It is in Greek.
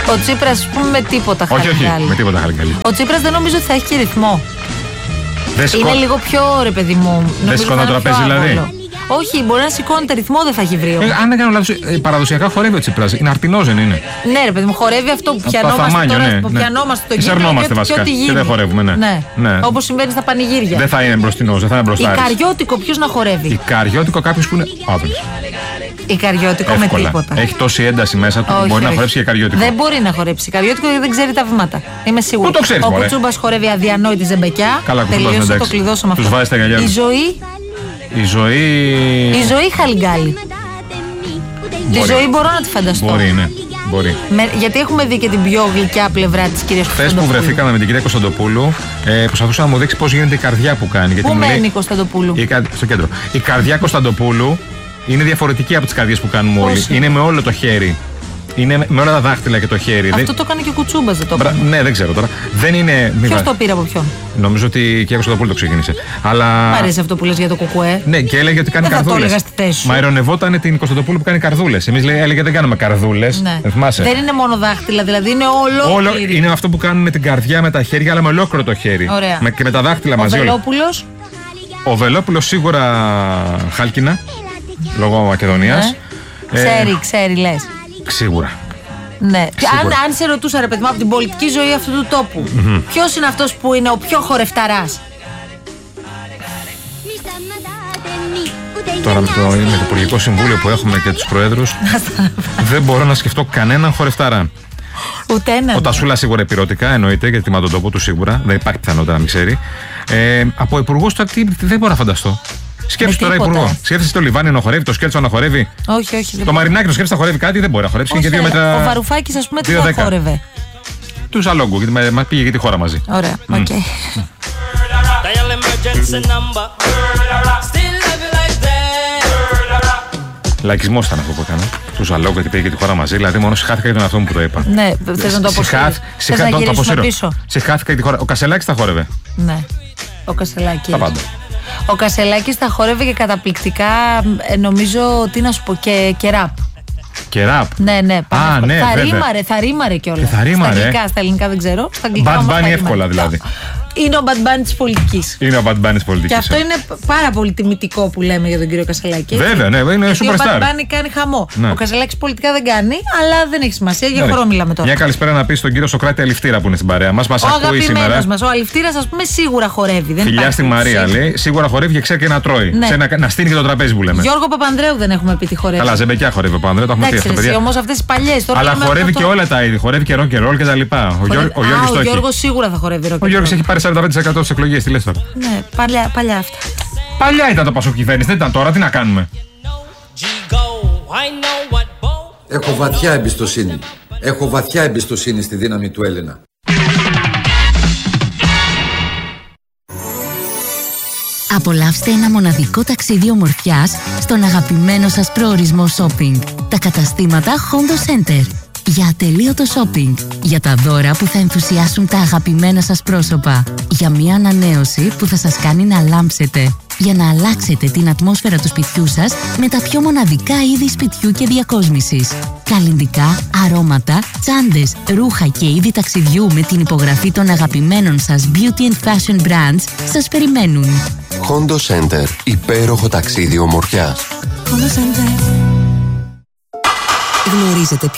Ο Τσίπρας, ας πούμε, με τίποτα χαλιγκάλι. Όχι, με τίποτα χαλιγκάλι. Ο Τσίπρας δεν νομίζω ότι θα έχει και ρυθμό. Είναι λίγο πιο, ρε παιδί μου. Δεν σηκώνει το τραπέζι, δηλαδή. Όχι, μπορεί να σηκώνεται ρυθμό, δεν θα έχει βρει. Αν δεν κάνω λάθος, παραδοσιακά χορεύει ο Τσίπρας. Είναι αρτινός, δεν είναι? Ναι, ρε παιδί μου, χορεύει αυτό που πιανόμαστε τώρα. Που πιανόμαστε το γύρο. Σερνόμαστε βασικά. Και δεν χορεύουμε, ναι. Όπως συμβαίνει στα πανηγύρια. Δεν θα είναι μπροστινός, δεν θα είναι μπροστάρης. Ικαριώτικο, ποιος να χορεύει? Ικαριώτικο, κάποιος που είναι άβρος. Ικαριώτικο με τίποτα. Έχει τόση ένταση μέσα του που μπορεί να χορέψει και ικαριώτικο. Δεν μπορεί να χορέψει ικαριώτικο γιατί δεν ξέρει τα βήματα. Είμαι σίγουρη. Πού το ξέρεις, ο Κουτσούμπας χορεύει αδιανόητη ζεμπεκιά. Καλά, τελείωσε, το κλειδώσαμε αυτό. Τους βάζει τα γυαλιά. Η ζωή χαλιγκάλι. Τη ζωή μπορώ να τη φανταστώ. Μπορεί, ναι. Μπορεί. Γιατί έχουμε δει και την πιο γλυκιά πλευρά της κυρίας Κωνσταντοπούλου. Χθες που βρεθήκαμε με την κυρία Κωνσταντοπούλου, προσπαθούσα να μου δείξει πώς γίνεται η καρδιά που κάνει. Πού μένει η Κωνσταντοπούλου? Στο κέντρο. Η καρδιά Κωνσταντοπούλου είναι διαφορετική από τις καρδιές που κάνουμε όλοι. Είναι με όλο το χέρι. Είναι με όλα τα δάχτυλα και το χέρι. Αυτό το κάνει και ο Κουτσούμπας, δεν το έκανε? Ναι, δεν ξέρω τώρα. Δεν είναι. Ποιος το πήρε από ποιον? Νομίζω ότι η κυρία Κωνσταντοπούλου το ξεκίνησε. Αλλά... Μ' αρέσει αυτό που λες για το κουκουέ. Ναι, και έλεγε ότι κάνει καρδούλες. Μα ειρωνευόταν την Κωνσταντοπούλου που κάνει καρδούλες. Εμείς έλεγε δεν κάνουμε καρδούλες. Ναι. Δεν είναι μόνο δάχτυλα, δηλαδή είναι όλο. Είναι αυτό που κάνουμε με την καρδιά, με τα χέρια, αλλά με ολόκληρο το χέρι. Και με τα δάχτυλα μαζί. Ο Βελόπουλος σίγουρα χάλκινα, λόγω Μακεδονίας. Ξέρει, λες. Σίγουρα. Ναι. Αν σε ρωτούσα, ρε παιδί μου, από την πολιτική ζωή αυτού του τόπου, ποιος είναι αυτός που είναι ο πιο χορευταράς? Τώρα με το Υπουργικό Συμβούλιο που έχουμε και τους προέδρους, δεν μπορώ να σκεφτώ κανέναν χορευταρά. Ούτε έναν. Ο Τασούλα σίγουρα επιρωτικά, εννοείται, γιατί τιμά τον τόπο του σίγουρα. Δεν υπάρχει πιθανότητα να μην ξέρει. Από υπουργούς τώρα δεν μπορώ να φανταστώ. Σκέψου τώρα υπουργό. Σκέφτεσαι το Λιβάνι να χορεύει, το Σκέλτσο να χορεύει. Όχι. Το Μαρινάκι το σκέφτεσαι να χορεύει κάτι, δεν μπορεί να χορέψει. Και 2 μέτρα. Ο Βαρουφάκης, ας πούμε, τι θα χόρευε? Του Ζαλόγκου, γιατί πήγε και τη χώρα μαζί. Ωραία, οκ. Λαϊκισμός ήταν αυτό που έκανε. Του Ζαλόγκου, γιατί πήγε και τη χώρα μαζί. Δηλαδή, μόνο συχάθηκα για τον αυτό που το είπα. Ναι, θες να το αποσύρεις? Συχάθηκα για τη χώρα. Ο Κασελάκης τα χόρευε. Ναι, ο Κασελάκης. Τα πάντα. Ο Κασελάκης τα χόρευε και καταπληκτικά, νομίζω, τι να σου πω, και ραπ. Και ραπ. Ναι. Θα ρίμαρε κιόλας. Στα ελληνικά δεν ξέρω. Bad Bunny εύκολα δηλαδή. Είναι ο Bad Bunny της πολιτικής. Και αυτό είναι πάρα πολύ τιμητικό που λέμε για τον κύριο Κασελάκη. Βέβαια, ναι, είναι superstar. Ο Bad Bunny κάνει χαμό. Ναι. Ο Κασελάκης πολιτικά δεν κάνει, αλλά δεν έχει σημασία. Για χορό μιλάμε τώρα. Μια καλησπέρα να πει στον κύριο Σοκράτη Αληφτήρα που είναι στην παρέα μας. Μας ακούει σήμερα. Ο Αληφτήρας, ας πούμε, σίγουρα χορεύει. Φιλιά στη Μαρία, λέει. Σίγουρα χορεύει και ξέρει και να τρώει. Να στείνει και το τραπέζι που λέμε. Γιώργο Παπανδρέου δεν έχουμε πει τι χορεύει. Καλά, ζεμπεκιά χορεύει ο Παπανδρέου, το έχουμε πει αυτό, παιδιά. Όμως αυτές οι παλιές τώρα. Αλλά χορεύει και όλα τα είδη. Χορεύει και ροκ και ρολ κτλ. Ο Γιώργος σίγουρα θα χορεύει ροκ. Ο Γιώργος έχει πάρει 45% στις εκλογές, τι λες τώρα? Ναι, παλιά αυτά. Παλιά ήταν το Πασόκ κυβέρνηση, δεν ήταν τώρα, τι να κάνουμε? Έχω βαθιά εμπιστοσύνη. Έχω βαθιά εμπιστοσύνη στη δύναμη του Έλληνα. Απολαύστε ένα μοναδικό ταξίδι ομορφιάς στον αγαπημένο σας προορισμό shopping. Τα καταστήματα Hondo Center. Για ατελείωτο shopping. Για τα δώρα που θα ενθουσιάσουν τα αγαπημένα σας πρόσωπα. Για μια ανανέωση που θα σας κάνει να λάμψετε. Για να αλλάξετε την ατμόσφαιρα του σπιτιού σας με τα πιο μοναδικά είδη σπιτιού και διακόσμησης. Καλλυντικά, αρώματα, τσάντες, ρούχα και είδη ταξιδιού με την υπογραφή των αγαπημένων σας beauty and fashion brands σας περιμένουν. Hondo Center. Υπέροχο ταξίδι ομορφιάς. Hondo Center. Γνωρίζετε